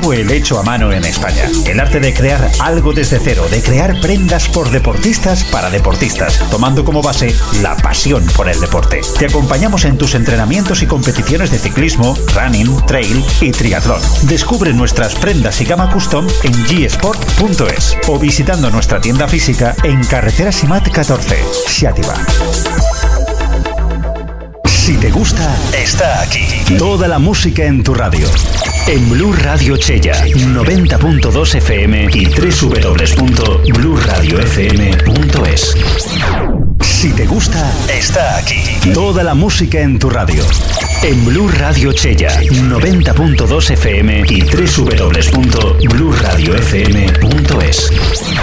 nuevo el hecho a mano en España. El arte de crear algo desde cero, de crear prendas por deportistas para deportistas, tomando como base la pasión por el deporte. Te acompañamos en tus entrenamientos y competiciones de ciclismo, running, trail y triatlón. Descubre nuestras prendas y gama custom en gsport.es o visitando nuestra tienda física en Carretera Simat 14, Xàtiva. Si te gusta, está aquí. Toda la música en tu radio. En Blu Radio Chella, 90.2 FM y www.bluradiofm.es. Si te gusta, está aquí. Toda la música en tu radio. En Blu Radio Chella, 90.2 FM y www.bluradiofm.es.